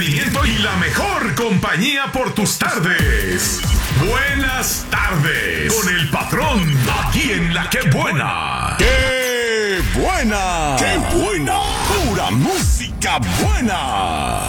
Y la mejor compañía por tus tardes. Buenas tardes con el patrón aquí en La Que Buena. ¡Qué buena! ¡Qué buena! ¡Pura música buena!